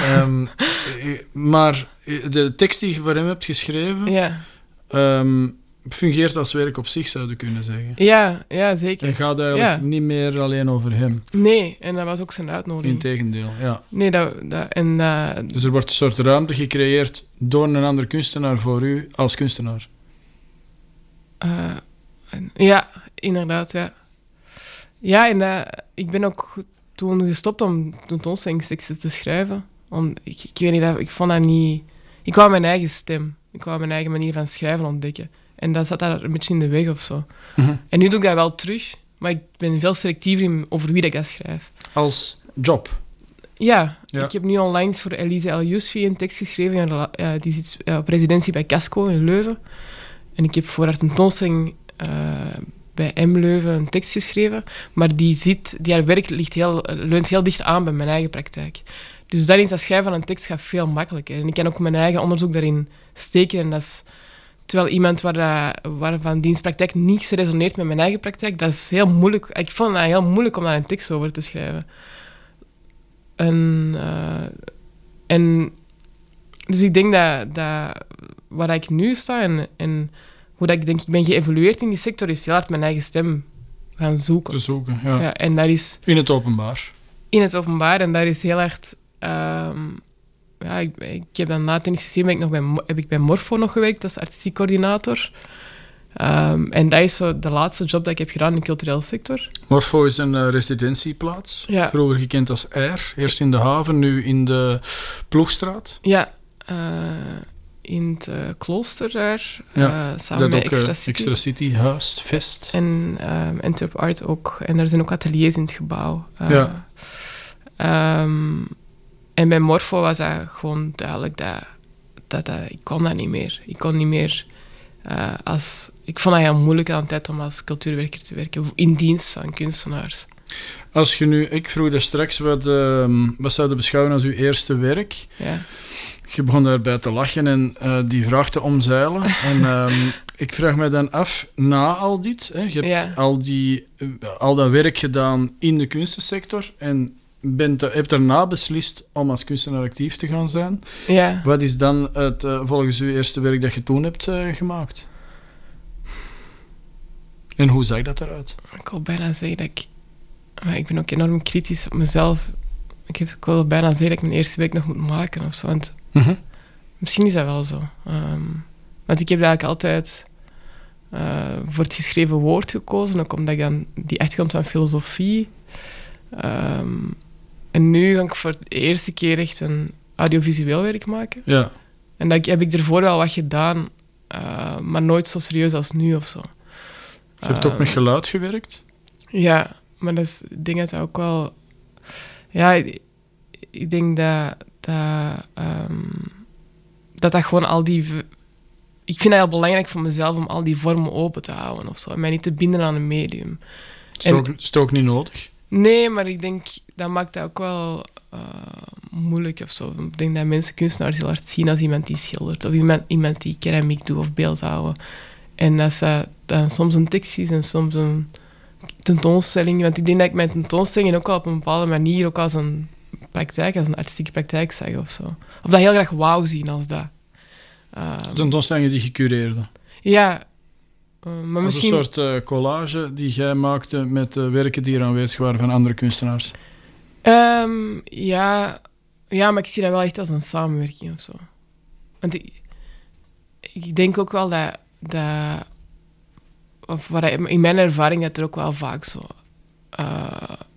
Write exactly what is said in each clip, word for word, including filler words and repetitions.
Um, maar de tekst die je voor hem hebt geschreven... Ja. Um, fungeert als werk op zich, zou je kunnen zeggen. Ja, ja zeker. En gaat eigenlijk ja. niet meer alleen over hem. Nee, en dat was ook zijn uitnodiging. Integendeel, ja. Nee, dat... dat en, uh, dus er wordt een soort ruimte gecreëerd door een andere kunstenaar voor u als kunstenaar. Uh, en, ja, inderdaad, ja. Ja, en uh, ik ben ook toen gestopt om tentoonstellingsteksten te schrijven. Om, ik, ik weet niet, ik vond dat niet... Ik wou mijn eigen stem. Ik wou mijn eigen manier van schrijven ontdekken. En dat zat daar een beetje in de weg of zo. Mm-hmm. En nu doe ik dat wel terug, maar ik ben veel selectiever in over wie dat ik dat schrijf. Als job? Ja, ja. Ik heb nu onlangs voor Elise El Yousfi een tekst geschreven. Uh, die zit uh, op residentie bij Casco in Leuven. En ik heb voor haar tentoonstelling uh, bij M Leuven een tekst geschreven. Maar die, zit, die haar werk ligt heel, leunt heel dicht aan bij mijn eigen praktijk. Dus dan is dat schrijven van een tekst gaat veel makkelijker. En ik kan ook mijn eigen onderzoek daarin steken. En dat is... Terwijl iemand waar, waarvan diens praktijk niets resoneert met mijn eigen praktijk, dat is heel moeilijk. Ik vond het heel moeilijk om daar een tekst over te schrijven. En, uh, en dus ik denk dat, dat waar ik nu sta en, en hoe dat ik denk ik ben geëvolueerd in die sector, is heel hard mijn eigen stem gaan zoeken. Te zoeken, ja. ja en dat is... In het openbaar. In het openbaar. En daar is heel hard... Um, Ja, ik, ik heb dan na het N I C C ben ik nog bij, heb ik bij Morfo nog gewerkt als artistiek coördinator. Um, en dat is zo de laatste job dat ik heb gedaan in de culturele sector. Morfo is een uh, residentieplaats. Ja. Vroeger gekend als Air. Eerst in de haven, nu in de Ploegstraat. Ja, uh, in het uh, klooster daar. Ja, uh, samen dat met ook, Extra uh, City. Extra City, Huis, Vest. En um, Antwerp Art ook. En er zijn ook ateliers in het gebouw. Uh, ja. Um, En bij Morfo was dat gewoon duidelijk dat, dat, dat... Ik kon dat niet meer. Ik kon niet meer... Uh, als, ik vond dat heel moeilijk aan de tijd om als cultuurwerker te werken. In dienst van kunstenaars. Als je nu... Ik vroeg daar straks wat, uh, wat zou je beschouwen als uw eerste werk. Ja. Je begon daarbij te lachen en uh, die vraag te omzeilen. en um, ik vraag me dan af, na al dit... Hè, je hebt ja. al, die, uh, al dat werk gedaan in de kunstensector... en bent, hebt daarna beslist om als kunstenaar actief te gaan zijn. Ja. Wat is dan het, uh, volgens u eerste werk dat je toen hebt uh, gemaakt? En hoe zag dat eruit? Ik wil bijna zeggen dat ik... Maar ik ben ook enorm kritisch op mezelf. Ik, heb, ik wil bijna zeggen dat ik mijn eerste werk nog moet maken of zo. Want mm-hmm. Misschien is dat wel zo. Um, want ik heb eigenlijk altijd uh, voor het geschreven woord gekozen. Ook omdat ik dan die achtergrond van filosofie... Um, En nu ga ik voor de eerste keer echt een audiovisueel werk maken. Ja. En dat heb ik ervoor wel wat gedaan, uh, maar nooit zo serieus als nu of zo. Je hebt uh, ook met geluid gewerkt? Ja, maar dat is, ik denk dat dat ook wel... Ja, ik, ik denk dat dat, um, dat dat gewoon al die... Ik vind het heel belangrijk voor mezelf om al die vormen open te houden of zo. En mij niet te binden aan een medium. Is het, ook, is het ook niet nodig? Nee, maar ik denk, dat maakt dat ook wel uh, moeilijk of zo. Ik denk dat mensen kunstenaars heel hard zien als iemand die schildert. Of iemand, iemand die keramiek doet of beeldhouwen. En dat ze dan soms een tekst is en soms een tentoonstelling. Want ik denk dat ik mijn tentoonstellingen ook wel op een bepaalde manier ook als een praktijk, als een artistieke praktijk zag of zo. Of dat heel graag wauw zien als dat. Uh, tentoonstellingen die gecureerde? Ja. Uh, maar als misschien... een soort uh, collage die jij maakte met uh, werken die er aanwezig waren van andere kunstenaars? Um, ja, ja, maar ik zie dat wel echt als een samenwerking of zo. Want ik, ik denk ook wel dat, dat of wat ik, in mijn ervaring dat er ook wel vaak zo uh,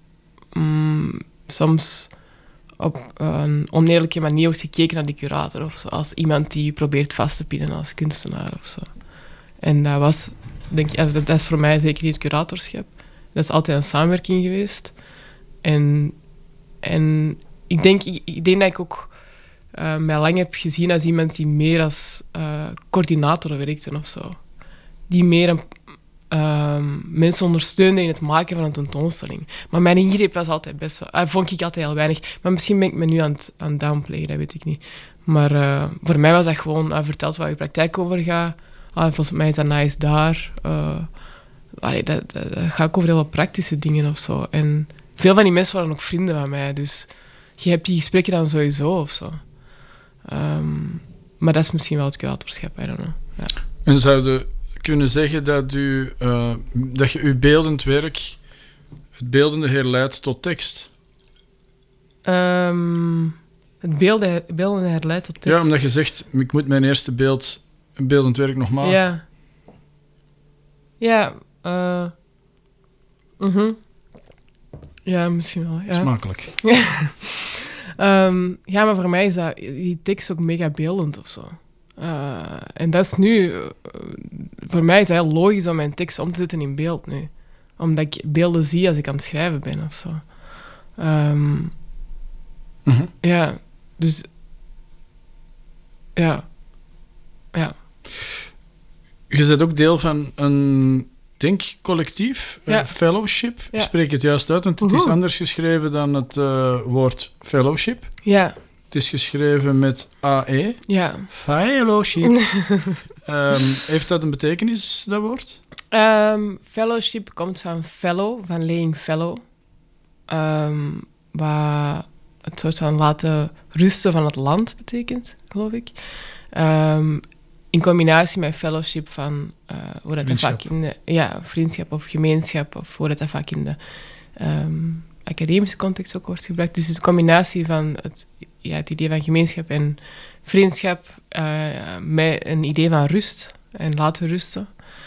mm, soms op een oneerlijke manier wordt gekeken naar die curator of zo, als iemand die probeert vast te pinnen als kunstenaar of zo. En dat was, denk ik, dat is voor mij zeker niet het curatorschap. Dat is altijd een samenwerking geweest. En, en ik, denk, ik, ik denk dat ik ook uh, mij lang heb gezien als iemand die meer als uh, coördinator werkte of zo. Die meer een, uh, mensen ondersteunde in het maken van een tentoonstelling. Maar mijn ingreep was altijd best wel... Uh, vond ik altijd heel weinig. Maar misschien ben ik me nu aan het, aan het downplayen, dat weet ik niet. Maar uh, voor mij was dat gewoon... Uh, verteld waar je praktijk over gaat. Ah, volgens mij is dat nice daar. Uh, allee, dat, dat, dat gaat ook over heel veel praktische dingen of zo. En veel van die mensen waren ook vrienden van mij. Dus je hebt die gesprekken dan sowieso of zo. Um, maar dat is misschien wel het curatorschap, I don't know. Ja. En zou je kunnen zeggen dat, u, uh, dat je uw beeldend werk, het beeldende herleidt tot tekst? Um, het beelden, beeldende herleidt tot tekst? Ja, omdat je zegt, ik moet mijn eerste beeld, een beeldend werk nog maken. Ja. Ja, uh, mm-hmm. Ja, misschien wel. Ja. Smakelijk. um, ja, maar voor mij is dat, die tekst ook mega beeldend of zo. Uh, en dat is nu... Uh, voor mij is het heel logisch om mijn tekst om te zetten in beeld nu. Omdat ik beelden zie als ik aan het schrijven ben of zo. Um, mm-hmm. Ja, dus... Ja. Ja. Je bent ook deel van een denkcollectief, ja. een fellowship. Ja. Ik spreek het juist uit, want het Oehoe. is anders geschreven dan het uh, woord fellowship. Ja. Het is geschreven met A E. Ja. Fellowship. um, heeft dat een betekenis, dat woord? Um, fellowship komt van fellow, van laying fellow. Um, waar het soort van laten rusten van het land betekent, geloof ik. Um, in combinatie met fellowship van... Uh, hoe dat, dat vaak in de... Ja, vriendschap of gemeenschap, of hoe dat, dat vaak in de um, academische context ook wordt gebruikt. Dus het is een combinatie van het, ja, het idee van gemeenschap en vriendschap uh, met een idee van rust en laten rusten.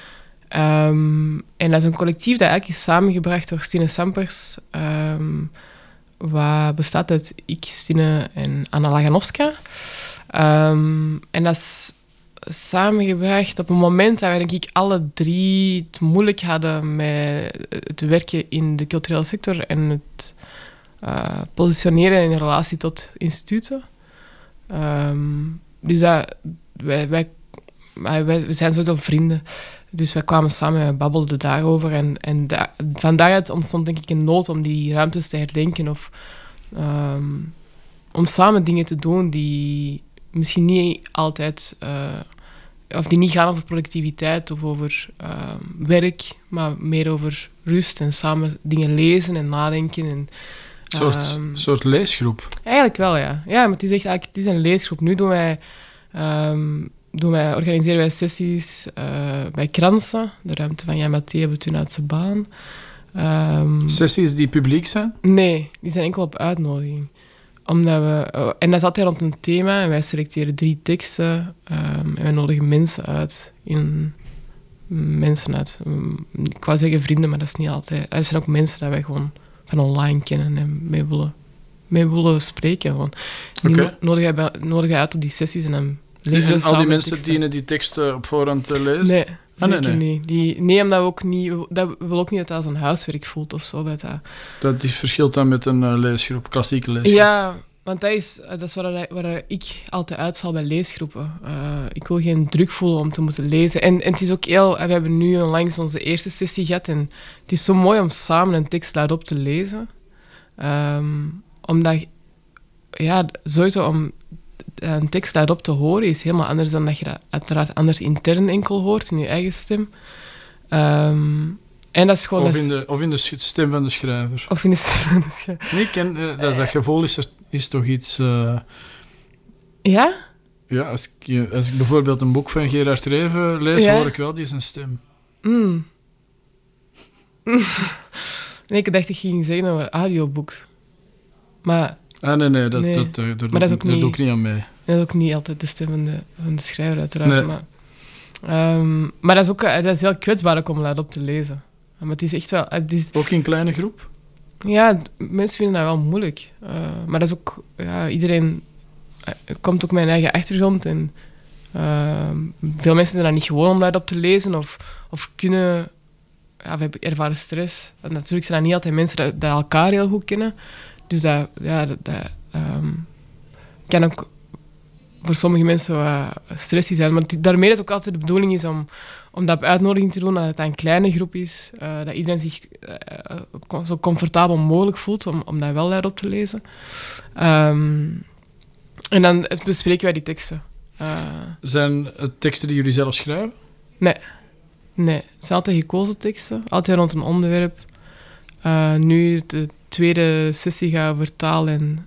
Um, en dat is een collectief dat eigenlijk is samengebracht door Stine Sampers, um, wat bestaat uit ik, Stine en Anna Laganowska. Um, en dat is samengebracht op een moment dat wij denk ik alle drie het moeilijk hadden met het werken in de culturele sector en het uh, positioneren in relatie tot instituten. Um, dus dat, wij, wij, wij, wij zijn sowieso vrienden. Dus wij kwamen samen en we babbelden daarover. En, en da, van daaruit ontstond denk ik een nood om die ruimtes te herdenken. Of um, om samen dingen te doen die misschien niet altijd... Uh, of die niet gaan over productiviteit of over uh, werk, maar meer over rust en samen dingen lezen en nadenken. En, een soort, um, soort leesgroep? Eigenlijk wel, ja. Ja, maar het is echt eigenlijk, het is een leesgroep. Nu doen wij, um, doen wij, organiseren wij sessies uh, bij Kransen, de ruimte van Jan Mathé op de Turnhoutse baan. Um, sessies die publiek zijn? Nee, die zijn enkel op uitnodiging. Omdat we, uh, en dat is altijd rond een thema en wij selecteren drie teksten um, en wij nodigen mensen uit. In, mensen uit. Um, ik wou zeggen vrienden, maar dat is niet altijd. Er zijn ook mensen dat wij gewoon van online kennen en mee willen, mee willen spreken. Gewoon. Die okay. no- nodigen wij nodig uit op die sessies en dan lezen we En samen al die mensen teksten. dienen die teksten op voorhand te lezen? Nee, ah, nee, zeker nee. niet. Die, nee, omdat we ook niet... We, dat, we willen ook niet dat dat als een huiswerk voelt of zo. Bij dat. Dat die verschilt dan met een uh, leesgroep, klassieke leesgroep? Ja, want dat is, dat is waar, waar ik altijd uitval bij leesgroepen. Uh, ik wil geen druk voelen om te moeten lezen. En, en het is ook heel... We hebben nu onlangs onze eerste sessie gehad en het is zo mooi om samen een tekst luidop te lezen. Um, omdat... Ja, sowieso om een tekst luidop te horen is helemaal anders dan dat je dat uiteraard anders intern enkel hoort in je eigen stem. Um, en dat is gewoon... Of, dat in is, de, of in de stem van de schrijver. Of in de stem van de schrijver. Nee, ik ken, uh, dat, dat gevoel is, er, is toch iets... Uh, ja? Ja, als ik, als ik bijvoorbeeld een boek van Gerard Reven lees, ja? hoor ik wel die zijn stem. Mm. Nee, ik dacht dat je ging zeggen over audioboek. Maar... Ah, nee, nee, dat, nee. dat, dat, dat, maar dat, is ook dat niet, doe ik niet aan mee. Dat is ook niet altijd de stem van de, van de schrijver, uiteraard. Nee. Maar, um, maar dat is ook dat is heel kwetsbaar om luidop te lezen. Maar het is echt wel... Het is, ook in kleine groep? Ja, mensen vinden dat wel moeilijk. Uh, maar dat is ook... Ja, iedereen... Uh, komt ook met een eigen achtergrond. En uh, veel mensen zijn dat niet gewoon om luidop te lezen. Of, of kunnen... Ja, we hebben ervaren stress. En natuurlijk zijn dat niet altijd mensen dat, dat elkaar heel goed kennen. Dus dat... Ja, dat, dat um, kan ook voor sommige mensen wat stressy zijn. Maar het, daarmee dat ook altijd de bedoeling is om, om dat op uitnodiging te doen, dat het een kleine groep is. Uh, dat iedereen zich uh, zo comfortabel mogelijk voelt om, om dat wel luidop te lezen. Um, en dan bespreken wij die teksten. Uh, zijn het teksten die jullie zelf schrijven? Nee. Nee. Het zijn altijd gekozen teksten. Altijd rond een onderwerp. Uh, nu, de tweede sessie gaat over taal en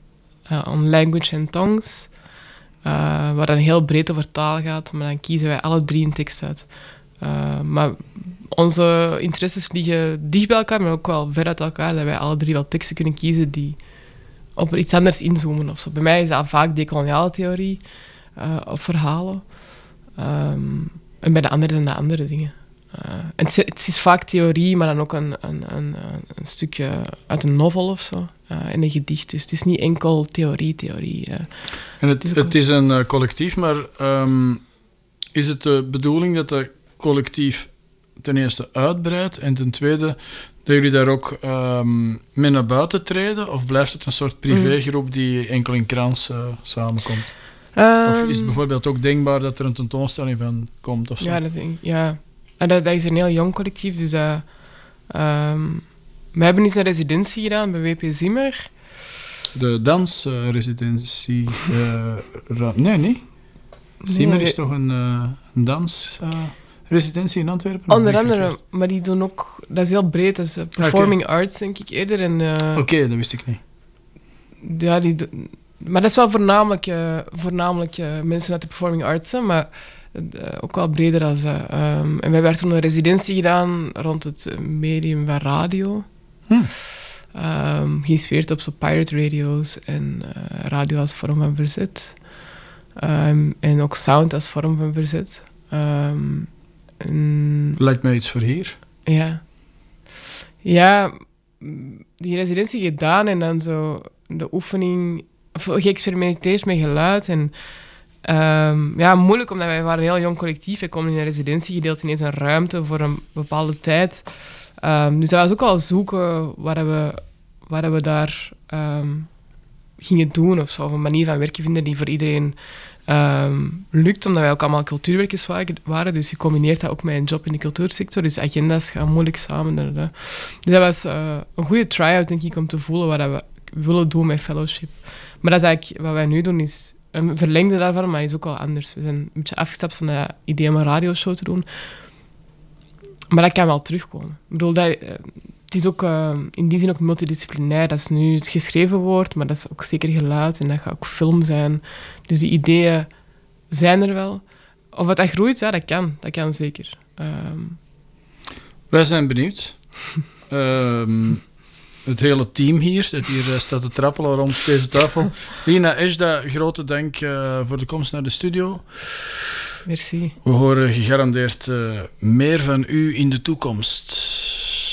uh, on language and tongues, uh, waar dan heel breed over taal gaat, maar dan kiezen wij alle drie een tekst uit. Uh, maar onze interesses liggen dicht bij elkaar, maar ook wel ver uit elkaar, dat wij alle drie wel teksten kunnen kiezen die op iets anders inzoomen of zo. Bij mij is dat vaak dekoloniale theorie uh, of verhalen. Um, en bij de anderen zijn dat andere dingen. Uh, en het, is, het is vaak theorie, maar dan ook een, een, een, een stukje uit een novel of zo. Uh, en een gedicht. Dus het is niet enkel theorie, theorie. Uh. En het, het, is, het is een uh, collectief, maar um, is het de bedoeling dat dat collectief ten eerste uitbreidt en ten tweede dat jullie daar ook um, mee naar buiten treden? Of blijft het een soort privégroep die enkel in Krans uh, samenkomt? Um, of is het bijvoorbeeld ook denkbaar dat er een tentoonstelling van komt? Of zo? Ja, dat denk ik. Ja. En dat, dat is een heel jong collectief. Dus dat, um, we hebben eens een residentie gedaan bij W P Zimmer. De dansresidentie? Uh, ra- nee, niet? Zimmer nee, is toch een, uh, een dansresidentie uh, in Antwerpen? Onder andere, maar die doen ook... Dat is heel breed. Dat is uh, performing okay. arts, denk ik, eerder. Uh, Oké, okay, dat wist ik niet. Ja, die... Maar dat is wel voornamelijk, uh, voornamelijk uh, mensen uit de performing arts, hè, maar uh, ook wel breder als dat. Um, en wij hebben toen een residentie gedaan rond het medium van radio. Hmm. Um, geïnspireerd op zo pirate radio's en uh, radio als vorm van verzet. Um, en ook sound als vorm van verzet. Um, en... Lijkt mij iets voor hier. Ja. Ja, die residentie gedaan en dan zo de oefening... geëxperimenteerd met geluid. En, um, ja, moeilijk, omdat wij waren een heel jong collectief. Wij komen in een residentiegedeelte ineens een ruimte voor een bepaalde tijd. Um, dus dat was ook al zoeken waar we, waar we daar um, gingen doen of zo. Of een manier van werken vinden die voor iedereen um, lukt, omdat wij ook allemaal cultuurwerkers waren. Dus je combineert dat ook met een job in de cultuursector. Dus agenda's gaan moeilijk samen. Dus dat was uh, een goede try-out, denk ik, om te voelen wat we willen doen met fellowship. Maar dat is eigenlijk wat wij nu doen, is een verlengde daarvan, maar is ook wel anders. We zijn een beetje afgestapt van dat idee om een radioshow te doen. Maar dat kan wel terugkomen. Ik bedoel, dat, uh, het is ook uh, in die zin ook multidisciplinair. Dat is nu het geschreven woord, maar dat is ook zeker geluid en dat gaat ook film zijn. Dus die ideeën zijn er wel. Of wat dat groeit, ja, dat kan. Dat kan zeker. Um... Wij zijn benieuwd. um... Het hele team hier, dat hier uh, staat te trappelen rond deze tafel. Lina, Ejda, grote dank uh, voor de komst naar de studio. Merci. We horen gegarandeerd uh, meer van u in de toekomst.